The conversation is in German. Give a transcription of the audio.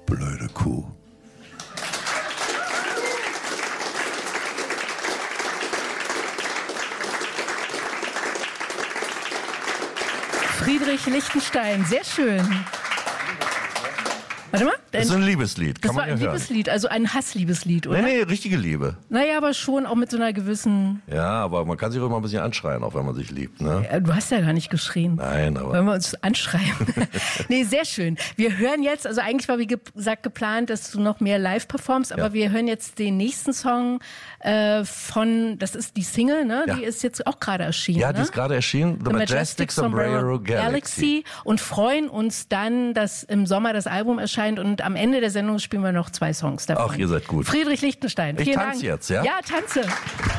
blöde Kuh. Friedrich Lichtenstein, sehr schön. Warte mal. Das ist ein Liebeslied, kann das war man ja ein hören. Liebeslied, also ein Hassliebeslied, oder? Nee, richtige Liebe. Naja, aber schon auch mit so einer gewissen... Ja, aber man kann sich auch immer ein bisschen anschreien, auch wenn man sich liebt, ne? Du hast ja gar nicht geschrien. Nein, aber... Wollen wir uns anschreien? Nee, sehr schön. Wir hören jetzt, also eigentlich war wie gesagt geplant, dass du noch mehr live performst, aber wir hören jetzt den nächsten Song das ist die Single, ne? Ja. Die ist jetzt auch gerade erschienen. Ja, ne? die ist gerade erschienen, The Majestic Sombrero Galaxy. Und freuen uns dann, dass im Sommer das Album erscheint und am Ende der Sendung spielen wir noch 2 Songs davon. Ach, ihr seid gut. Friedrich Lichtenstein, Ich vielen tanze Dank. jetzt, ja? Ja, tanze.